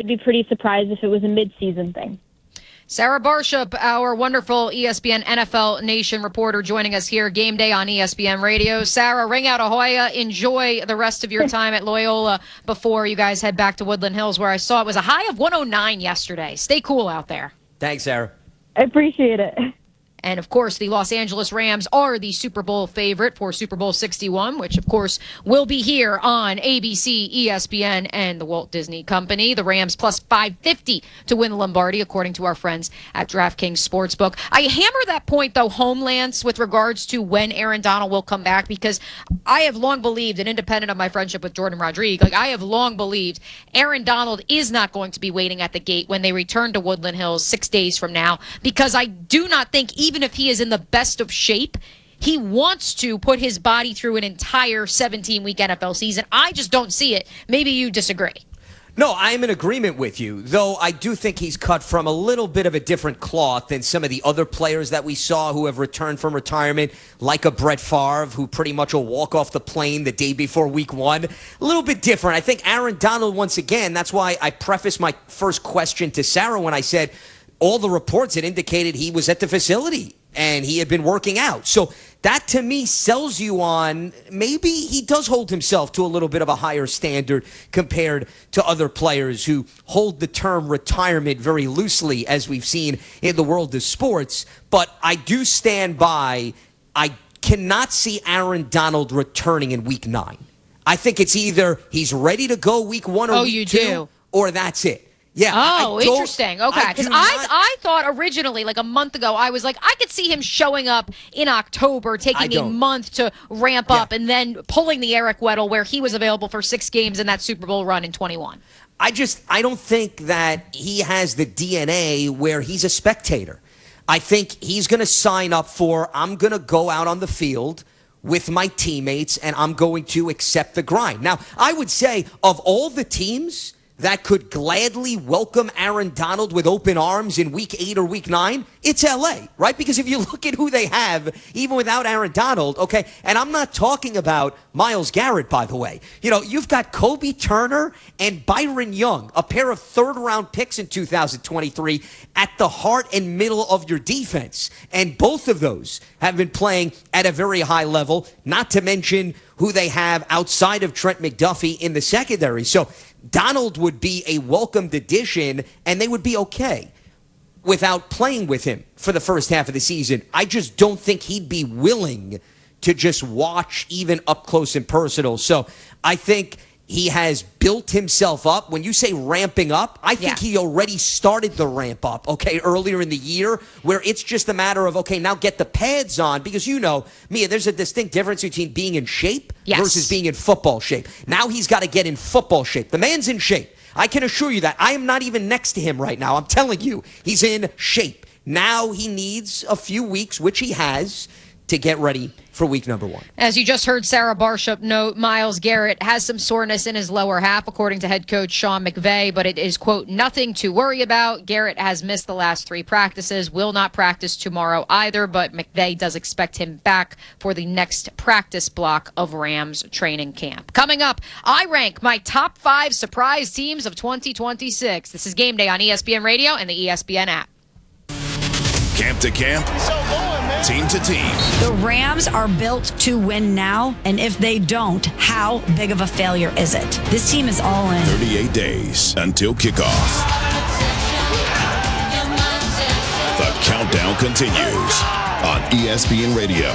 I'd be pretty surprised if it was a mid-season thing. Sarah Barshop, our wonderful ESPN NFL Nation reporter, joining us here, game day on ESPN Radio. Sarah, ring out Ahoya. Enjoy the rest of your time at Loyola before you guys head back to Woodland Hills, where I saw it was a high of 109 yesterday. Stay cool out there. Thanks, Sarah. I appreciate it. And, of course, the Los Angeles Rams are the Super Bowl favorite for Super Bowl 61, which, of course, will be here on ABC, ESPN, and the Walt Disney Company. The Rams plus 550 to win the Lombardi, according to our friends at DraftKings Sportsbook. I hammer that point, though, home, Lance, with regards to when Aaron Donald will come back, because I have long believed, and independent of my friendship with Jordan Rodriguez, I have long believed Aaron Donald is not going to be waiting at the gate when they return to Woodland Hills 6 days from now, because I do not think, even if he is in the best of shape, he wants to put his body through an entire 17-week NFL season. I just don't see it. Maybe you disagree. No, I'm in agreement with you, though I do think he's cut from a little bit of a different cloth than some of the other players that we saw who have returned from retirement, like a Brett Favre, who pretty much will walk off the plane the day before week one. A little bit different. I think Aaron Donald, once again, that's why I prefaced my first question to Sarah when I said all the reports had indicated he was at the facility and he had been working out. So that, to me, sells you on maybe he does hold himself to a little bit of a higher standard compared to other players who hold the term retirement very loosely, as we've seen in the world of sports. But I do stand by, I cannot see Aaron Donald returning in week 9. I think it's either he's ready to go week 1 or week 2, or that's it. Yeah. Oh, interesting. Okay. Because I thought originally, like a month ago, I was like, I could see him showing up in October, taking a month to ramp up, and then pulling the Eric Weddle where he was available for 6 games in that Super Bowl run in 21. I don't think that he has the DNA where he's a spectator. I think he's going to sign up for, I'm going to go out on the field with my teammates, and I'm going to accept the grind. Now, I would say of all the teams that could gladly welcome Aaron Donald with open arms in week 8 or week 9, it's LA, right? Because if you look at who they have, even without Aaron Donald, okay, and I'm not talking about Myles Garrett, by the way. You know, you've got Kobe Turner and Byron Young, a pair of third-round picks in 2023, at the heart and middle of your defense. And both of those have been playing at a very high level, not to mention who they have outside of Trent McDuffie in the secondary. So Donald would be a welcomed addition, and they would be okay without playing with him for the first half of the season. I just don't think he'd be willing to just watch even up close and personal. So I think he has built himself up. When you say ramping up, I think he already started the ramp up, okay, earlier in the year, where it's just a matter of, okay, now get the pads on. Because, you know, Mia, there's a distinct difference between being in shape versus being in football shape. Now he's got to get in football shape. The man's in shape. I can assure you that. I am not even next to him right now. I'm telling you, he's in shape. Now he needs a few weeks, which he has, to get ready for week number 1. As you just heard Sarah Barshop note, Myles Garrett has some soreness in his lower half, according to head coach Sean McVay, but it is, quote, nothing to worry about. Garrett has missed the last 3 practices, will not practice tomorrow either, but McVay does expect him back for the next practice block of Rams training camp. Coming up, I rank my top 5 surprise teams of 2026. This is Game Day on ESPN Radio and the ESPN app. Camp to camp, team to team. The Rams are built to win now, and if they don't, how big of a failure is it? This team is all in. 38 days until kickoff. The countdown continues on ESPN Radio.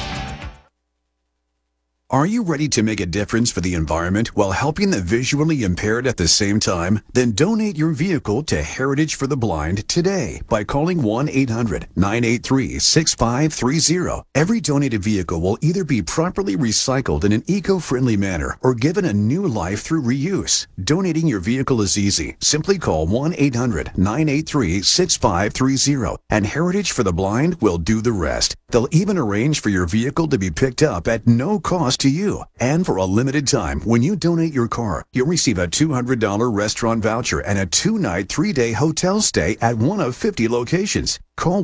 Are you ready to make a difference for the environment while helping the visually impaired at the same time? Then donate your vehicle to Heritage for the Blind today by calling 1-800-983-6530. Every donated vehicle will either be properly recycled in an eco-friendly manner or given a new life through reuse. Donating your vehicle is easy. Simply call 1-800-983-6530 and Heritage for the Blind will do the rest. They'll even arrange for your vehicle to be picked up at no cost close to you. And for a limited time, when you donate your car, you'll receive a $200 restaurant voucher and a 2-night, 3-day hotel stay at one of 50 locations. Call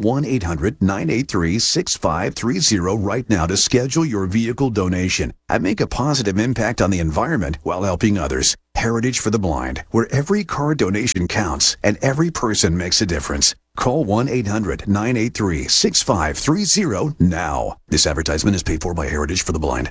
1-800-983-6530 right now to schedule your vehicle donation and make a positive impact on the environment while helping others. Heritage for the Blind, where every car donation counts and every person makes a difference. Call 1-800-983-6530 now. This advertisement is paid for by Heritage for the Blind.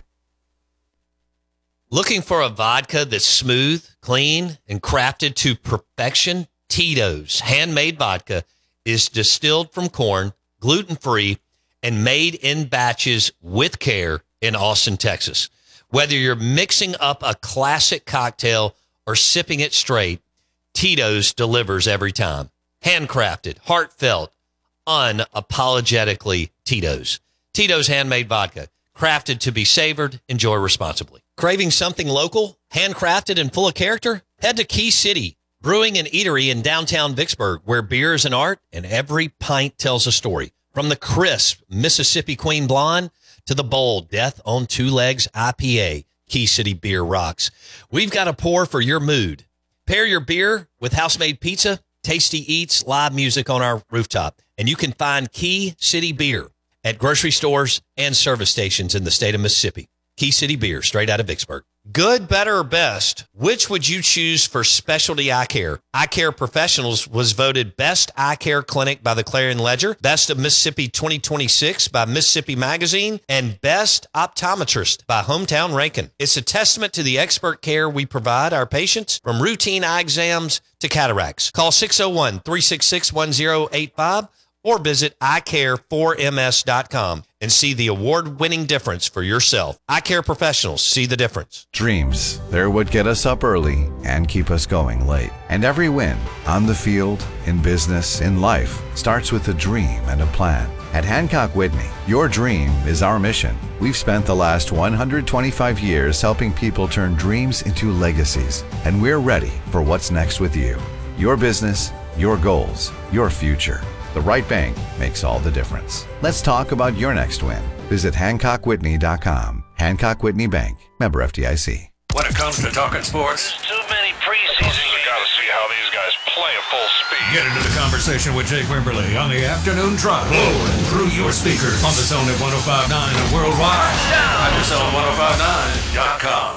Looking for a vodka that's smooth, clean, and crafted to perfection? Tito's handmade vodka is distilled from corn, gluten-free, and made in batches with care in Austin, Texas. Whether you're mixing up a classic cocktail or sipping it straight, Tito's delivers every time. Handcrafted, heartfelt, unapologetically Tito's. Tito's handmade vodka, crafted to be savored. Enjoy responsibly. Craving something local, handcrafted, and full of character? Head to Key City Brewing and Eatery in downtown Vicksburg, where beer is an art and every pint tells a story. From the crisp Mississippi Queen Blonde to the bold Death on Two Legs IPA, Key City Beer rocks. We've got a pour for your mood. Pair your beer with house-made pizza, tasty eats, live music on our rooftop. And you can find Key City Beer at grocery stores and service stations in the state of Mississippi. Key City Beer, straight out of Vicksburg. Good, better, or best? Which would you choose for specialty eye care? Eye Care Professionals was voted Best Eye Care Clinic by the Clarion Ledger, Best of Mississippi 2026 by Mississippi Magazine, and Best Optometrist by Hometown Rankin. It's a testament to the expert care we provide our patients, from routine eye exams to cataracts. Call 601-366-1085 or visit eyecare4ms.com and see the award-winning difference for yourself. Eye Care Professionals, see the difference. Dreams, they're what get us up early and keep us going late. And every win, on the field, in business, in life, starts with a dream and a plan. At Hancock Whitney, your dream is our mission. We've spent the last 125 years helping people turn dreams into legacies, and we're ready for what's next with you. Your business, your goals, your future. The right bank makes all the difference. Let's talk about your next win. Visit HancockWhitney.com. Hancock Whitney Bank. Member FDIC. When it comes to talking sports, Too many preseason games. You gotta see how these guys play at full speed. get into the conversation with Jake Wimberly on the afternoon drive. Blowing through your speakers on the Zone at 105.9 and worldwide at thezone1059.com.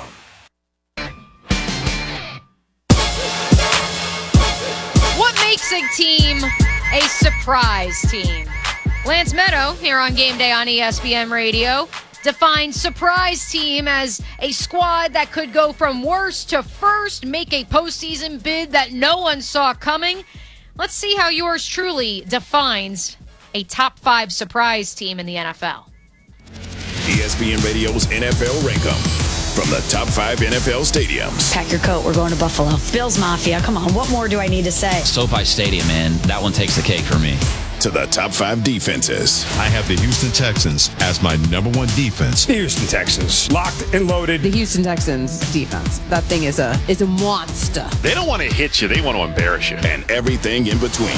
What makes a team a surprise team? Lance Meadow here on Game Day on ESPN Radio defines surprise team as a squad that could go from worst to first, make a postseason bid that no one saw coming. Let's see how yours truly defines a top 5 surprise team in the NFL. ESPN Radio's NFL Rankum from the top 5 NFL stadiums. Pack your coat. We're going to Buffalo. Bills Mafia. Come on. What more do I need to say? SoFi Stadium, man. That one takes the cake for me. To the top 5 defenses. I have the Houston Texans as my number 1 defense. The Houston Texans, locked and loaded. The Houston Texans defense. That thing is a monster. They don't want to hit you. They want to embarrass you. And everything in between.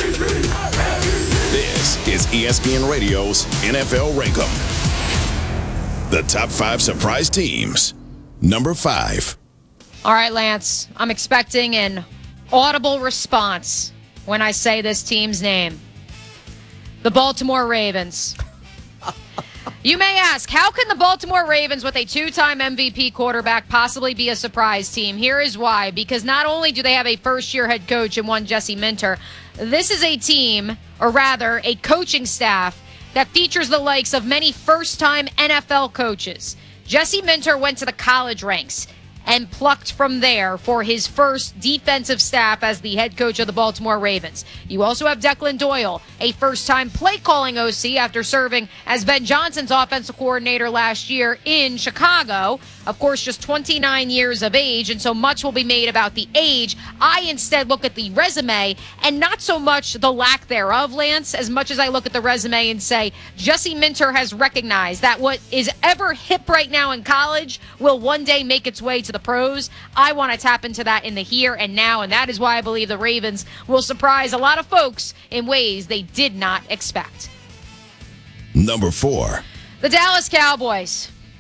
This is ESPN Radio's NFL Rankum. The top 5 surprise teams. Number 5. All right, Lance, I'm expecting an audible response when I say this team's name. The Baltimore Ravens. You may ask, how can the Baltimore Ravens with a 2-time MVP quarterback possibly be a surprise team? Here is why. Because not only do they have a first-year head coach in one Jesse Minter, this is a team, or rather a coaching staff, that features the likes of many first-time NFL coaches. Jesse Minter went to the college ranks and plucked from there for his first defensive staff as the head coach of the Baltimore Ravens. You also have Declan Doyle, a first-time play-calling OC after serving as Ben Johnson's offensive coordinator last year in Chicago. Of course, just 29 years of age, and so much will be made about the age. I instead look at the resume and not so much the lack thereof, Lance, as much as I look at the resume and say, Jesse Minter has recognized that what is ever hip right now in college will one day make its way to the pros. I want to tap into that in the here and now, and that is why I believe the Ravens will surprise a lot of folks in ways they did not expect. Number 4. The Dallas Cowboys.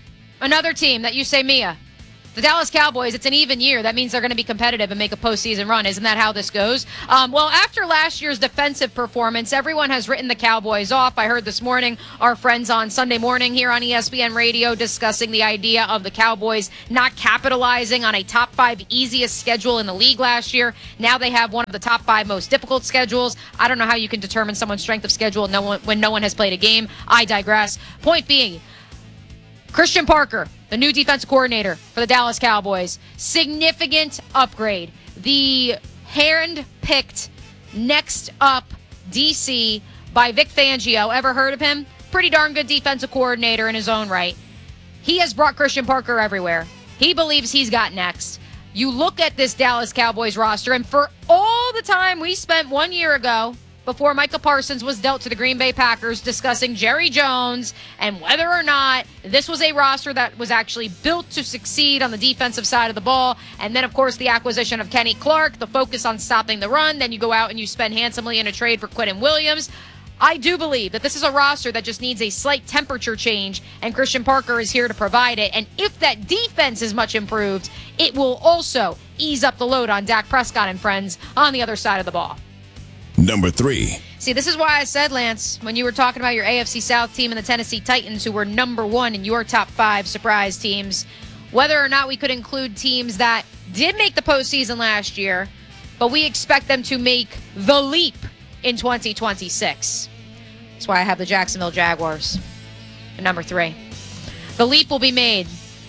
Another team that you say, Mia, the Dallas Cowboys, it's an even year. That means they're going to be competitive and make a postseason run. Isn't that how this goes? Well, after last year's defensive performance, everyone has written the Cowboys off. I heard this morning our friends on Sunday morning here on ESPN Radio discussing the idea of the Cowboys not capitalizing on a top 5 easiest schedule in the league last year. Now they have one of the top 5 most difficult schedules. I don't know how you can determine someone's strength of schedule when no one has played a game. I digress. Point being, Christian Parker, the new defensive coordinator for the Dallas Cowboys, significant upgrade. The hand-picked next up DC by Vic Fangio. Ever heard of him? Pretty darn good defensive coordinator in his own right. He has brought Christian Parker everywhere. He believes he's got next. You look at this Dallas Cowboys roster, and for all the time we spent 1 year ago before Micah Parsons was dealt to the Green Bay Packers discussing Jerry Jones and whether or not this was a roster that was actually built to succeed on the defensive side of the ball. And then, of course, the acquisition of Kenny Clark, the focus on stopping the run. Then you go out and you spend handsomely in a trade for Quentin Williams. I do believe that this is a roster that just needs a slight temperature change, and Christian Parker is here to provide it. And if that defense is much improved, it will also ease up the load on Dak Prescott and friends on the other side of the ball. Number 3. See, this is why I said, Lance, when you were talking about your AFC South team and the Tennessee Titans, who were number 1 in your top 5 surprise teams, whether or not we could include teams that did make the postseason last year, but we expect them to make the leap in 2026. That's why I have the Jacksonville Jaguars at number 3. The leap will be made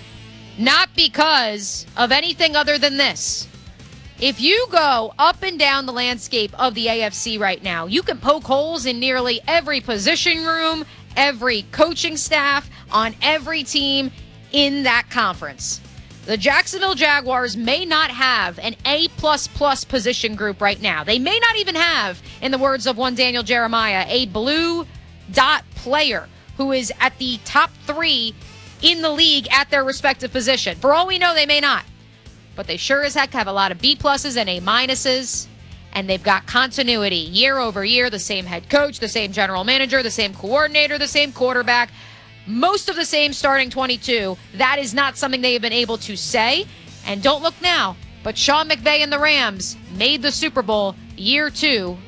not because of anything other than this. If you go up and down the landscape of the AFC right now, you can poke holes in nearly every position room, every coaching staff, on every team in that conference. The Jacksonville Jaguars may not have an A++ position group right now. They may not even have, in the words of one Daniel Jeremiah, a blue dot player who is at the top 3 in the league at their respective position. For all we know, they may not. But they sure as heck have a lot of B+ and A-, and they've got continuity year over year, the same head coach, the same general manager, the same coordinator, the same quarterback, most of the same starting 22. That is not something they have been able to say. And don't look now, but Sean McVay and the Rams made the Super Bowl year 3.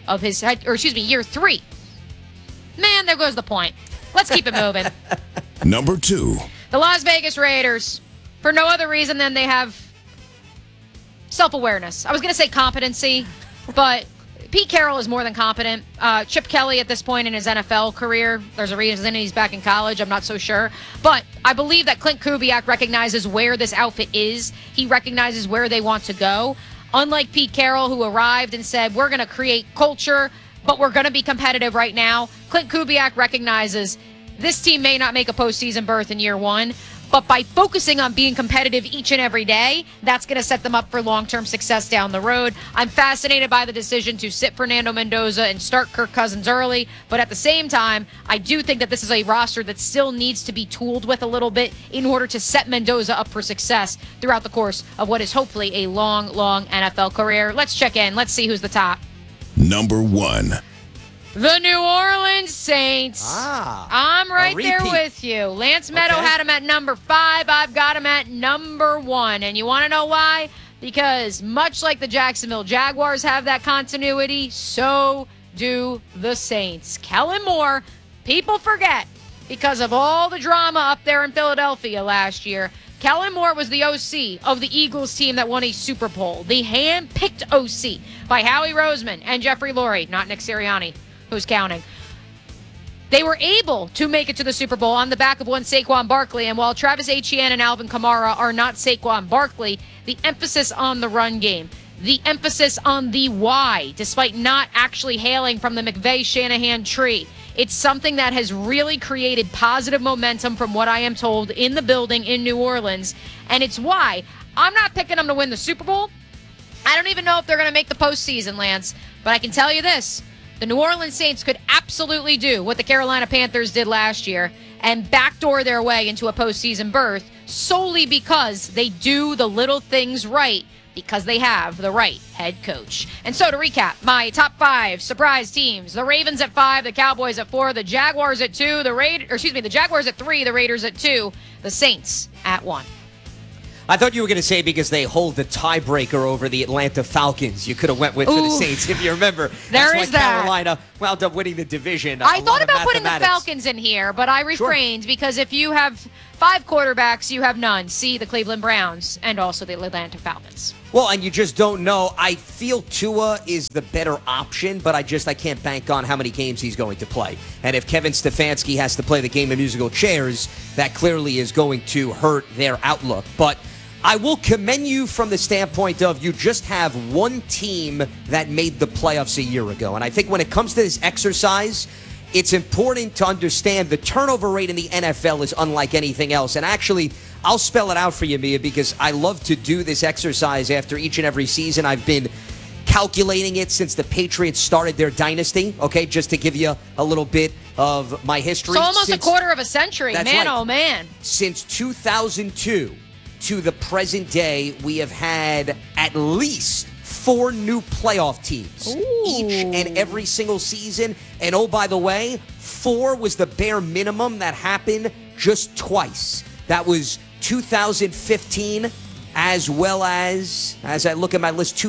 Man, there goes the point. Let's keep it moving. Number 2. The Las Vegas Raiders, for no other reason than they have self-awareness. I was going to say competency, but Pete Carroll is more than competent. Chip Kelly at this point in his NFL career, there's a reason he's back in college. I'm not so sure. But I believe that Clint Kubiak recognizes where this outfit is. He recognizes where they want to go. Unlike Pete Carroll, who arrived and said, we're going to create culture, but we're going to be competitive right now. Clint Kubiak recognizes this team may not make a postseason berth in year 1, but by focusing on being competitive each and every day, that's going to set them up for long-term success down the road. I'm fascinated by the decision to sit Fernando Mendoza and start Kirk Cousins early, but at the same time, I do think that this is a roster that still needs to be tooled with a little bit in order to set Mendoza up for success throughout the course of what is hopefully a long, long NFL career. Let's check in. Let's see who's the top. Number 1. The New Orleans Saints. I'm right there with you. Lance Meadow had him at number 5. I've got him at number 1. And you want to know why? Because much like the Jacksonville Jaguars have that continuity, so do the Saints. Kellen Moore, people forget, because of all the drama up there in Philadelphia last year, Kellen Moore was the OC of the Eagles team that won a Super Bowl. The hand-picked OC by Howie Roseman and Jeffrey Lurie, not Nick Sirianni. Who's counting? They were able to make it to the Super Bowl on the back of one Saquon Barkley. And while Travis Etienne and Alvin Kamara are not Saquon Barkley, the emphasis on the run game, the emphasis on the why, despite not actually hailing from the McVay-Shanahan tree, it's something that has really created positive momentum from what I am told in the building in New Orleans. And it's why I'm not picking them to win the Super Bowl. I don't even know if they're going to make the postseason, Lance. But I can tell you this. The New Orleans Saints could absolutely do what the Carolina Panthers did last year and backdoor their way into a postseason berth solely because they do the little things right because they have the right head coach. And so to recap, my top 5 surprise teams: the Ravens at 5, the Cowboys at 4, the Jaguars at 2, the Jaguars at 3, the Raiders at 2, the Saints at 1. I thought you were going to say because they hold the tiebreaker over the Atlanta Falcons. You could have went with for the Saints, if you remember. That's why Carolina wound up winning the division. I thought about putting the Falcons in here, but I refrained because if you have 5 quarterbacks, you have none. See the Cleveland Browns and also the Atlanta Falcons. Well, and you just don't know. I feel Tua is the better option, but I can't bank on how many games he's going to play. And if Kevin Stefanski has to play the game of musical chairs, that clearly is going to hurt their outlook. But I will commend you from the standpoint of you just have one team that made the playoffs a year ago. And I think when it comes to this exercise, it's important to understand the turnover rate in the NFL is unlike anything else. And actually, I'll spell it out for you, Mia, because I love to do this exercise after each and every season. I've been calculating it since the Patriots started their dynasty, okay, just to give you a little bit of my history. So almost a quarter of a century. Man, right. Oh, man. Since 2002 to the present day, we have had at least 4 new playoff teams each and every single season. And oh, by the way, 4 was the bare minimum that happened just twice. That was 2015 as well as I look at my list,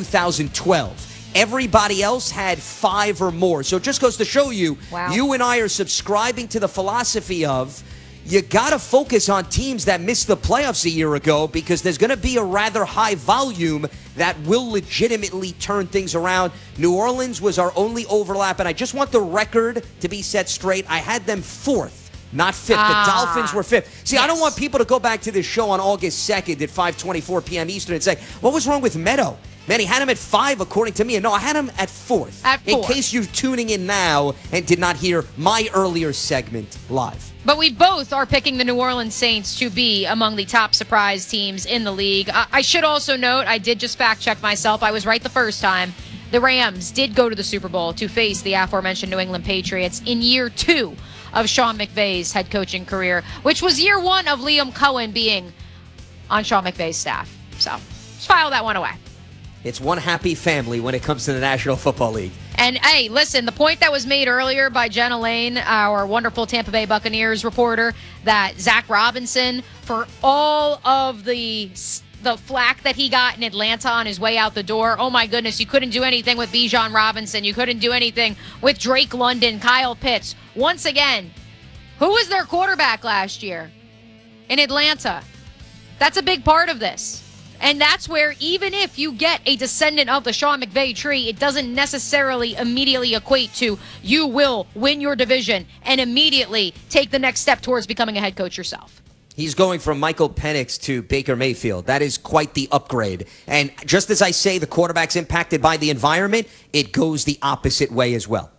2012. Everybody else had 5 or more. So it just goes to show you, you and I are subscribing to the philosophy of you got to focus on teams that missed the playoffs a year ago because there's going to be a rather high volume that will legitimately turn things around. New Orleans was our only overlap, and I just want the record to be set straight. I had them 4th, not 5th. The Dolphins were 5th. See, I don't want people to go back to this show on August 2nd at 5:24 p.m. Eastern and say, what was wrong with Meadow? Man, he had him at 5 according to me. And no, I had him at 4th. In case you're tuning in now and did not hear my earlier segment live. But we both are picking the New Orleans Saints to be among the top surprise teams in the league. I should also note, I did just fact check myself. I was right the first time. The Rams did go to the Super Bowl to face the aforementioned New England Patriots in year 2 of Sean McVay's head coaching career, which was year 1 of Liam Cohen being on Sean McVay's staff. So just file that one away. It's one happy family when it comes to the National Football League. And, hey, listen, the point that was made earlier by Jenna Lane, our wonderful Tampa Bay Buccaneers reporter, that Zach Robinson, for all of the flack that he got in Atlanta on his way out the door, oh, my goodness, you couldn't do anything with Bijan Robinson. You couldn't do anything with Drake London, Kyle Pitts. Once again, who was their quarterback last year in Atlanta? That's a big part of this. And that's where even if you get a descendant of the Sean McVay tree, it doesn't necessarily immediately equate to you will win your division and immediately take the next step towards becoming a head coach yourself. He's going from Michael Penix to Baker Mayfield. That is quite the upgrade. And just as I say the quarterback's impacted by the environment, it goes the opposite way as well.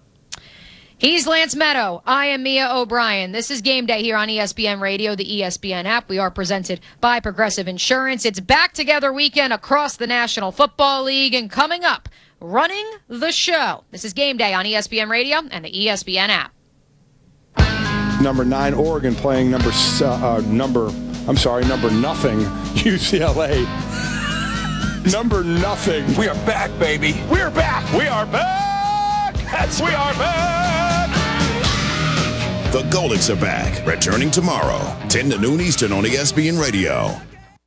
He's Lance Meadow. I am Mia O'Brien. This is Game Day here on ESPN Radio, the ESPN app. We are presented by Progressive Insurance. It's back together weekend across the National Football League. And coming up, running the show. This is Game Day on ESPN Radio and the ESPN app. Number 9, Oregon playing number nothing, UCLA. Number nothing. We are back, baby. We are back. We are back. We are back. The Golics are back, returning tomorrow, 10 to noon Eastern on ESPN Radio.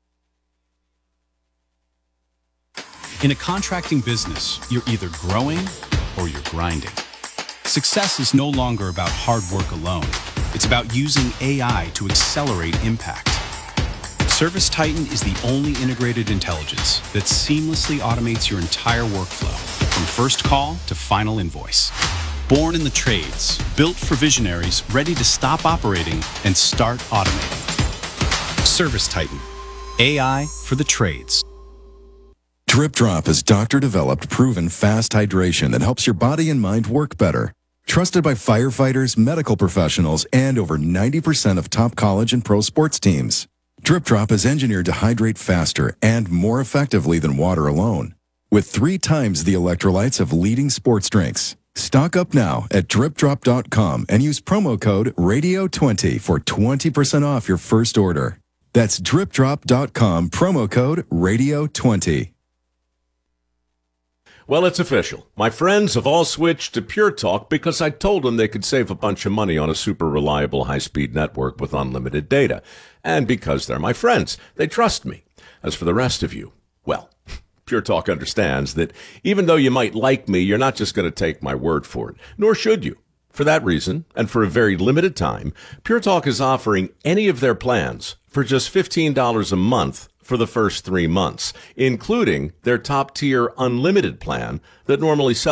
In a contracting business, you're either growing or you're grinding. Success is no longer about hard work alone. It's about using AI to accelerate impact. ServiceTitan is the only integrated intelligence that seamlessly automates your entire workflow, from first call to final invoice. Born in the trades, built for visionaries ready to stop operating and start automating. ServiceTitan, AI for the trades. Drip Drop is doctor-developed, proven fast hydration that helps your body and mind work better. Trusted by firefighters, medical professionals, and over 90% of top college and pro sports teams. Drip Drop is engineered to hydrate faster and more effectively than water alone, with 3 times the electrolytes of leading sports drinks. Stock up now at dripdrop.com and use promo code RADIO20 for 20% off your first order. That's dripdrop.com, promo code RADIO20. Well, it's official. My friends have all switched to Pure Talk because I told them they could save a bunch of money on a super reliable high-speed network with unlimited data. And because they're my friends, they trust me. As for the rest of you, well, Pure Talk understands that even though you might like me, you're not just going to take my word for it, nor should you. For that reason, and for a very limited time, Pure Talk is offering any of their plans for just $15 a month for the first 3 months, including their top-tier unlimited plan that normally sells